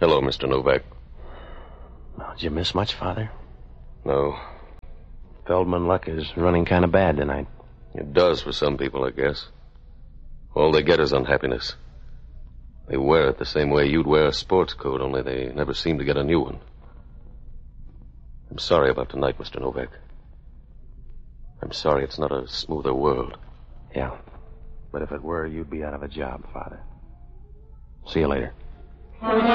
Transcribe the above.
Hello, Mr. Novak. Well, did you miss much, Father? No. Feldman luck is running kind of bad tonight. It does for some people, I guess. All they get is unhappiness. They wear it the same way you'd wear a sports coat, only they never seem to get a new one. I'm sorry about tonight, Mr. Novak. I'm sorry it's not a smoother world. Yeah. But if it were, you'd be out of a job, Father. See you later.